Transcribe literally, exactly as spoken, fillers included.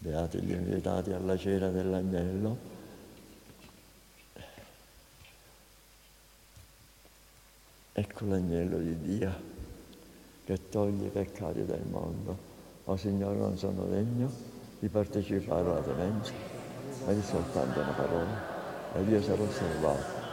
Beati gli invitati alla cena dell'agnello. Ecco l'agnello di Dio che toglie i peccati del mondo. O Signore, non sono degno di partecipare alla tua mensa, ma di soltanto una parola, ed io sarò salvato.